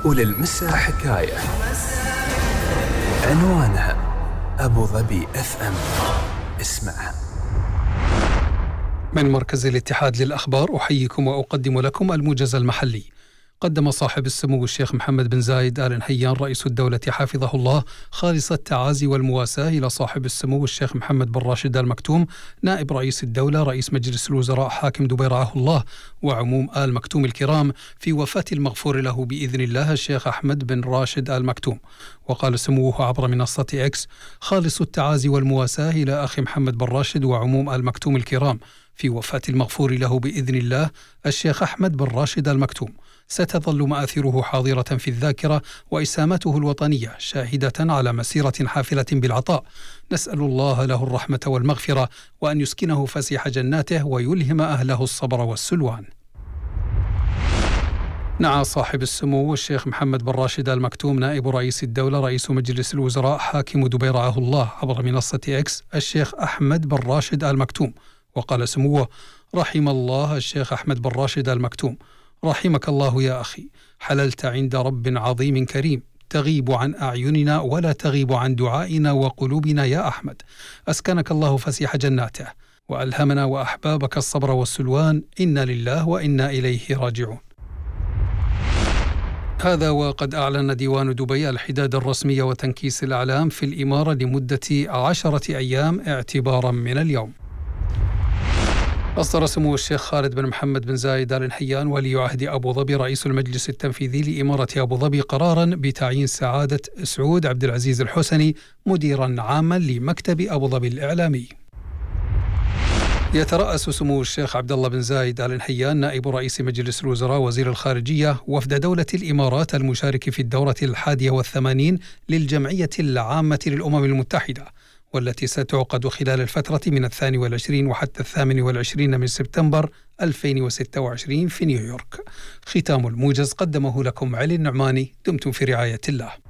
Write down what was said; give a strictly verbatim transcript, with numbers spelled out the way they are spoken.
وللمساء حكاية عنوانها أبو ظبي اف ام. اسمعها من مركز الاتحاد للأخبار. أحييكم وأقدم لكم الموجز المحلي. قدم صاحب السمو الشيخ محمد بن زايد آل نهيان رئيس الدولة حفظه الله خالص التعازي والمواساة إلى صاحب السمو الشيخ محمد بن راشد آل مكتوم نائب رئيس الدولة رئيس مجلس الوزراء حاكم دبي رعاه الله وعموم آل مكتوم الكرام في وفاة المغفور له بإذن الله الشيخ أحمد بن راشد آل مكتوم. وقال سموه عبر منصة إكس: خالص التعازي والمواساة إلى أخي محمد بن راشد وعموم آل مكتوم الكرام في وفاة المغفور له بإذن الله الشيخ أحمد بن راشد آل مكتوم. ستظل مآثره حاضرة في الذاكرة وإسهاماته الوطنية شاهدة على مسيرة حافلة بالعطاء. نسأل الله له الرحمة والمغفرة وأن يسكنه فسيح جناته ويلهم أهله الصبر والسلوان. نعى صاحب السمو الشيخ محمد بن راشد آل مكتوم نائب رئيس الدولة رئيس مجلس الوزراء حاكم دبي رعاه الله عبر منصة إكس الشيخ أحمد بن راشد آل مكتوم. وقال سموه: رحم الله الشيخ أحمد بن راشد آل مكتوم، رحمك الله يا أخي، حللت عند رب عظيم كريم، تغيب عن أعيننا ولا تغيب عن دعائنا وقلوبنا يا أحمد، أسكنك الله فسيح جناته وألهمنا وأحبابك الصبر والسلوان، إنا لله وإنا إليه راجعون. هذا وقد أعلن ديوان دبي الحداد الرسمي وتنكيس الأعلام في الإمارة لمدة عشرة أيام اعتبارا من اليوم. أصدر سمو الشيخ خالد بن محمد بن زايد آل نهيان ولي عهد أبو ظبي رئيس المجلس التنفيذي لإمارة أبو ظبي قرارا بتعيين سعادة سعود عبد العزيز الحسني مديرا عاما لمكتب أبو ظبي الإعلامي. يترأس سمو الشيخ عبد الله بن زايد آل نهيان نائب رئيس مجلس الوزراء وزير الخارجية وفد دولة الإمارات المشارك في الدورة الحادية والثمانين للجمعية العامة للأمم المتحدة، والتي ستعقد خلال الفترة من الثاني والعشرين وحتى الثامن والعشرين من سبتمبر ألفين وستة وعشرين في نيويورك. ختام الموجز قدمه لكم علي النعماني. دمتم في رعاية الله.